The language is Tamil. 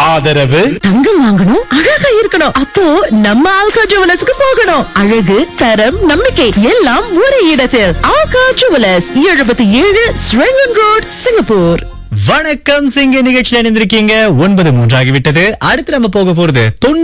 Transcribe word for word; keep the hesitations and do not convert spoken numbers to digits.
ஆதரவு தங்கம் வாங்கணும், அழகா இருக்கணும். அப்போ நம்ம ஆல்கா ஜுவல்லர்ஸ்க்கு போகணும். அழகு, தரம், நம்பிக்கை எல்லாம் ஒரே இடத்தில். ஆல்கா ஜுவல்லர்ஸ், எழுபத்தி ஏழு ஸ்ரெங்கன் ரோட், சிங்கப்பூர். வணக்கம் சிங்க நிகழ்ச்சியில் இணைந்திருக்கீங்க. ஒன்பது மூன்றாகிவிட்டது. அடுத்து நம்ம போக போறது